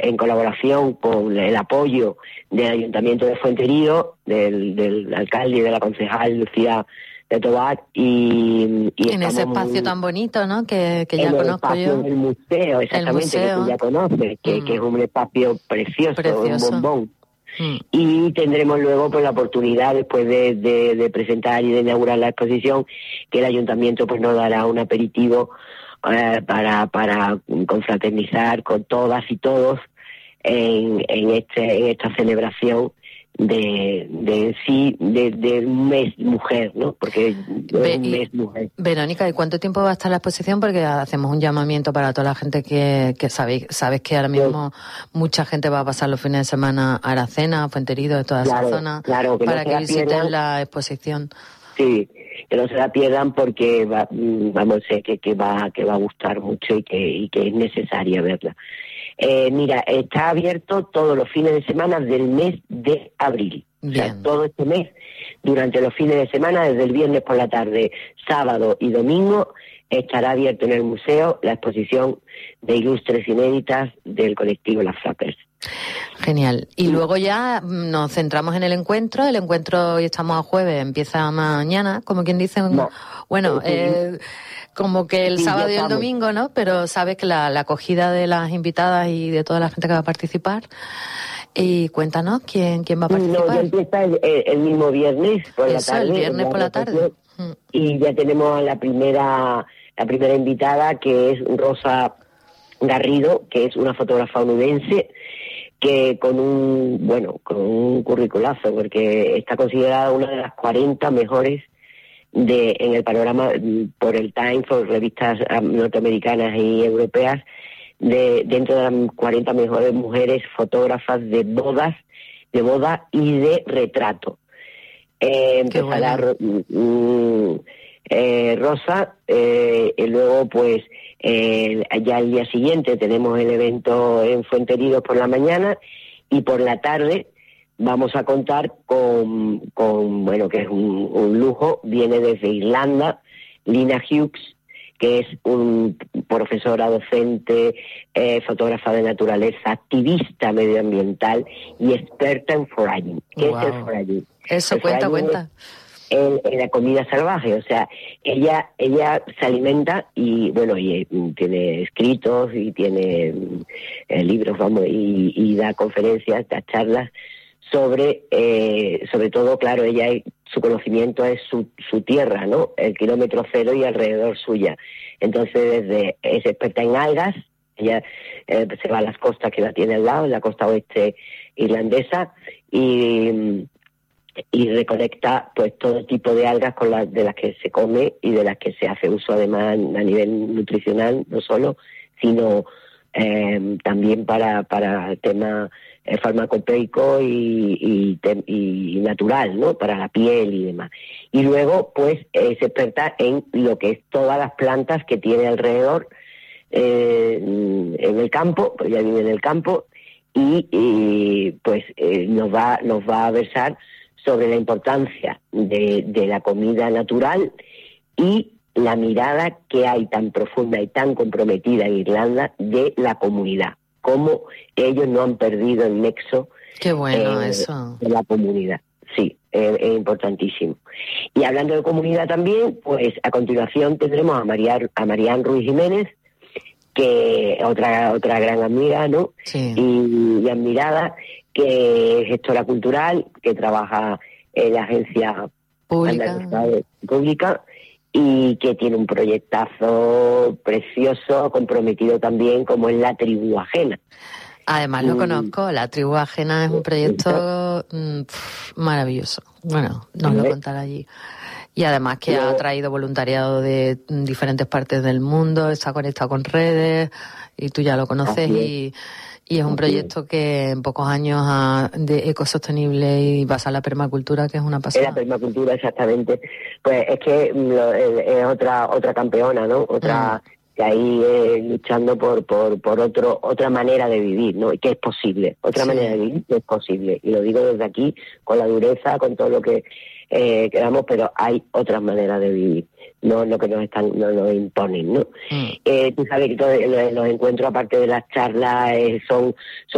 en colaboración con el apoyo del Ayuntamiento de Fuenterío, del alcalde y de la concejal Lucía de Tobar, y en ese espacio tan bonito, ¿no? Que ya conozco yo. En el museo, exactamente, que tú ya conoces, que es un espacio precioso, un bombón. Y tendremos luego pues la oportunidad, después de presentar y de inaugurar la exposición, que el Ayuntamiento pues nos dará un aperitivo para confraternizar con todas y todos en esta celebración de un mes mujer, ¿no? Porque es un mes mujer. Verónica, ¿y cuánto tiempo va a estar la exposición? Porque hacemos un llamamiento para toda la gente que sabes que ahora mismo mucha gente va a pasar los fines de semana a Aracena, a Fuenterido, de toda esa zona, para que visiten la exposición. Sí, que no se la pierdan porque sé que va a gustar mucho y que es necesaria verla. Mira, está abierto todos los fines de semana del mes de abril. Bien. O sea, todo este mes, durante los fines de semana, desde el viernes por la tarde, sábado y domingo, estará abierto en el museo la exposición de ilustres inéditas del colectivo Las Flappers. Genial. Y luego ya nos centramos en el encuentro. El encuentro, hoy estamos a jueves, empieza mañana, como quien dice. No. Bueno, como que el sábado y el domingo, ¿no? Pero sabes que la acogida de las invitadas y de toda la gente que va a participar. Y cuéntanos quién va a participar. No, ya empieza el mismo viernes por la tarde. El viernes por la tarde. Y ya tenemos la primera invitada, que es Rosa Garrido, que es una fotógrafa onubense, que con un curriculazo, porque está considerada una de las 40 mejores en el panorama por el Time, por revistas norteamericanas y europeas, dentro de las 40 mejores mujeres fotógrafas de boda y de retrato. Empezará Rosa, y luego pues ya el día siguiente tenemos el evento en Fuenteridos por la mañana, y por la tarde vamos a contar con que es un lujo. Viene desde Irlanda Lina Hughes, que es un profesora, docente, fotógrafa de naturaleza, activista medioambiental y experta en foraging. ¿Qué es el foraging? Eso, cuenta. En la comida salvaje, o sea, ella se alimenta y tiene escritos y tiene libros, y da conferencias, da charlas sobre todo, claro, su conocimiento es su tierra, ¿no? El kilómetro cero y alrededor suya. Entonces, es experta en algas. Ella se va a las costas que la tiene al lado, en la costa oeste irlandesa, y recolecta pues todo tipo de algas de las que se come y de las que se hace uso, además, a nivel nutricional, no solo, sino también para el tema farmacopeico y natural, ¿no? Para la piel y demás. Y luego, pues, es experta en lo que es todas las plantas que tiene alrededor en el campo, pues ella vive en el campo, y nos va a versar sobre la importancia de la comida natural y la mirada que hay tan profunda y tan comprometida en Irlanda de la comunidad, cómo ellos no han perdido el nexo. Qué bueno eso. De la comunidad. Sí, es importantísimo. Y hablando de comunidad también, pues a continuación tendremos a Marián Ruiz Jiménez, que otra gran amiga, ¿no? Sí. Y admirada, que es gestora cultural, que trabaja en la agencia pública, y que tiene un proyectazo precioso, comprometido también, como es La Tribu Ajena. Además lo conozco, La Tribu Ajena es un proyecto maravilloso. Bueno, nos lo contará allí. Y además que ha traído voluntariado de diferentes partes del mundo, está conectado con redes, y tú ya lo conoces, y es un proyecto que en pocos años de ecosostenible y basa en la permacultura, que es una pasada. La permacultura, exactamente. Pues es que es otra campeona, ¿no? Otra que ahí luchando por otra manera de vivir, ¿no? Y que es posible. Otra manera de vivir que es posible. Y lo digo desde aquí, con la dureza, con todo lo que queramos, pero hay otras maneras de vivir, no lo que nos imponen, ¿no? Tú sabes que todos los encuentros, aparte de las charlas, son